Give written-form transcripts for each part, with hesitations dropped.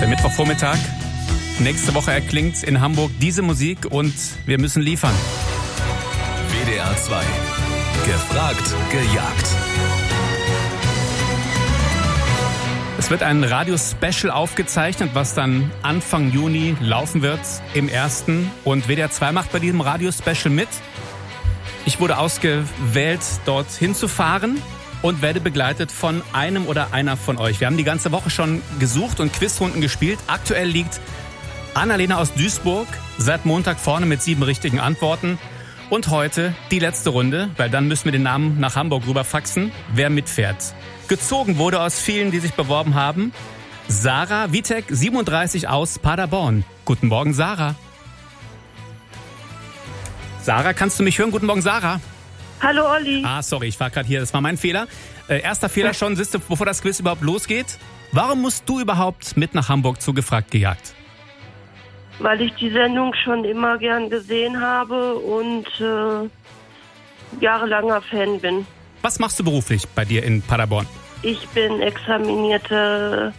Der Mittwochvormittag. Nächste Woche erklingt in Hamburg diese Musik und wir müssen liefern. WDR 2. Gefragt, gejagt. Es wird ein Radio-Special aufgezeichnet, was dann Anfang Juni laufen wird im ersten. Und WDR 2 macht bei diesem Radio-Special mit. Ich wurde ausgewählt, dorthin zu fahren und werde begleitet von einem oder einer von euch. Wir haben die ganze Woche schon gesucht und Quizrunden gespielt. Aktuell liegt Annalena aus Duisburg seit Montag vorne mit 7 richtigen Antworten. Und heute die letzte Runde, weil dann müssen wir den Namen nach Hamburg rüber faxen, wer mitfährt. Gezogen wurde aus vielen, die sich beworben haben, Sarah Witek, 37 aus Paderborn. Guten Morgen, Sarah. Sarah, kannst du mich hören? Guten Morgen, Sarah. Hallo, Olli. Sorry, ich war gerade hier, das war mein Fehler. Erster Fehler schon, siehst du, bevor das Quiz überhaupt losgeht. Warum musst du überhaupt mit nach Hamburg zu Gefragt gejagt? Weil ich die Sendung schon immer gern gesehen habe und jahrelanger Fan bin. Was machst du beruflich bei dir in Paderborn? Ich bin examinierte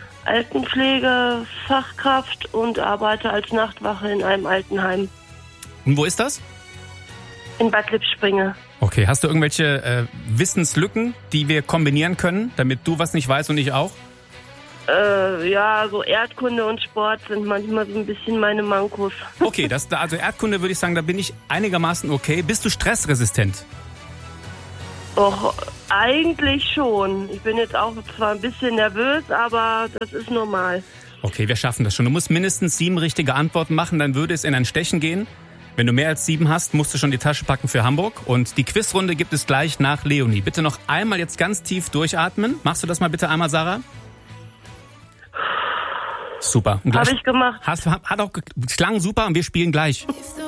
Altenpflegefachkraft und arbeite als Nachtwache in einem Altenheim. Und wo ist das? In Bad Lippspringe. Okay, hast du irgendwelche Wissenslücken, die wir kombinieren können, damit du was nicht weißt und ich auch? Ja, so Erdkunde und Sport sind manchmal so ein bisschen meine Mankos. Okay, also Erdkunde würde ich sagen, da bin ich einigermaßen okay. Bist du stressresistent? Doch, eigentlich schon. Ich bin jetzt auch zwar ein bisschen nervös, aber das ist normal. Okay, wir schaffen das schon. Du musst mindestens 7 richtige Antworten machen, dann würde es in ein Stechen gehen. Wenn du mehr als 7 hast, musst du schon die Tasche packen für Hamburg. Und die Quizrunde gibt es gleich nach Leonie. Bitte noch einmal jetzt ganz tief durchatmen. Machst du das mal bitte einmal, Sarah? Super. Habe ich gemacht. Hat auch klang super und wir spielen gleich.